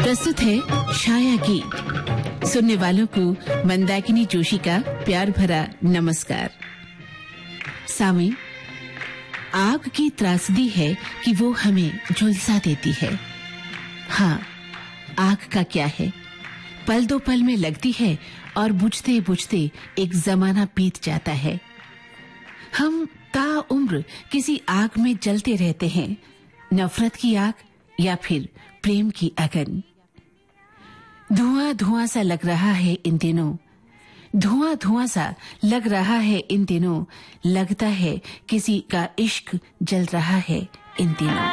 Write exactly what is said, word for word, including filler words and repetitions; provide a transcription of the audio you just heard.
प्रस्तुत है छाया गीत। सुनने वालों को मंदाकिनी जोशी का प्यार भरा नमस्कार। सामी, आग की त्रासदी है कि वो हमें झुलसा देती है। हाँ, आग का क्या है, पल दो पल में लगती है और बुझते बुझते एक जमाना बीत जाता है। हम ताउम्र किसी आग में जलते रहते हैं, नफरत की आग या फिर प्रेम की अगन। धुआं धुआं सा लग रहा है इन दिनों, धुआं धुआं सा लग रहा है इन दिनों, लगता है किसी का इश्क जल रहा है इन दिनों।